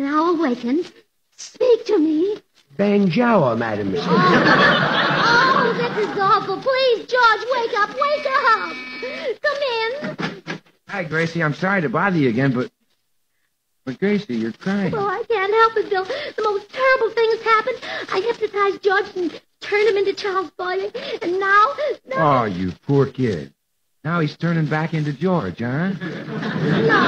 now awakened. Speak to me. Banjoa, Madam. Oh, this is awful. Please, George, wake up. Wake up. Come in. Hi, Gracie. I'm sorry to bother you again, but Gracie, you're crying. Oh, I can't help it, Bill. The most terrible thing has happened. I hypnotized George and turned him into Charles Boyer, and now... Oh, you poor kid. Now he's turning back into George, huh? No.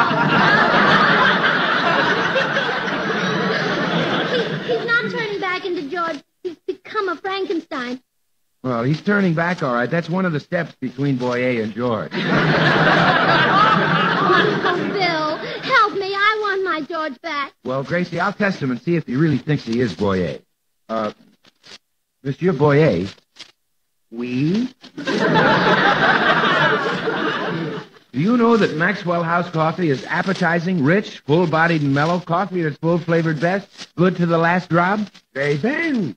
He's not turning back into George. He's become a Frankenstein. Well, he's turning back, all right. That's one of the steps between Boyer and George. Oh, Bill, help me. I want my George back. Well, Gracie, I'll test him and see if he really thinks he is Boyer. Monsieur Boyer. Oui? Do you know that Maxwell House coffee is appetizing, rich, full-bodied, and mellow coffee that's full-flavored best, good to the last drop? Très bien.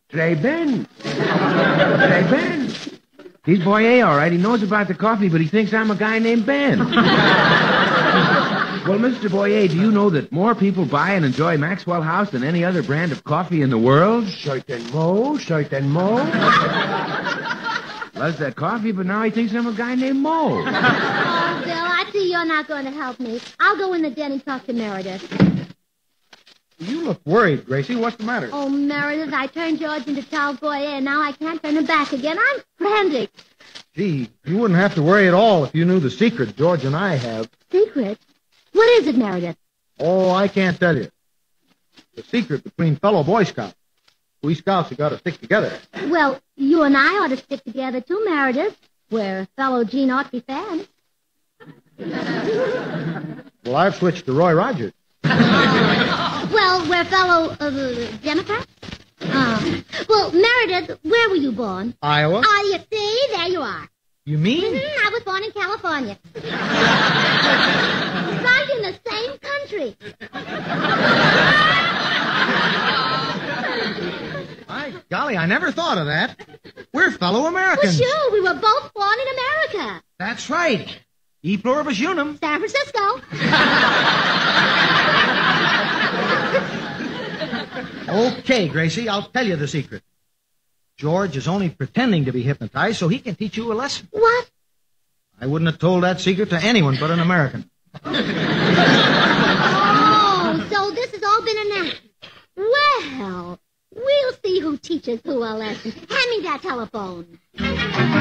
He's Boyer, all right. He knows about the coffee, but he thinks I'm a guy named Ben. Well, Mr. Boyer, do you know that more people buy and enjoy Maxwell House than any other brand of coffee in the world? Certainement. Loves that coffee, but now he thinks I'm a guy named Mo. Oh, Bill, I see you're not going to help me. I'll go in the den and talk to Meredith. You look worried, Gracie. What's the matter? Oh, Meredith, I turned George into Charles Boyer, and now I can't turn him back again. I'm frantic. Gee, you wouldn't have to worry at all if you knew the secret George and I have. Secret? What is it, Meredith? Oh, I can't tell you. The secret between fellow Boy Scouts. We Scouts have got to stick together. Well, you and I ought to stick together, too, Meredith. We're fellow Gene Autry fans. Well, I've switched to Roy Rogers. Well, we're fellow Democrats. Well, Meredith, where were you born? Iowa. Oh, you see? There you are. You mean? I was born in California. Right in the same country. My golly, I never thought of that. We're fellow Well, Americans. sure, we were both born in America. That's right. E pluribus unum. San Francisco. Okay, Gracie, I'll tell you the secret. George is only pretending to be hypnotized so he can teach you a lesson. What? I wouldn't have told that secret to anyone but an American. Oh, so this has all been an act. Well, we'll see who teaches who a lesson. Hand me that telephone.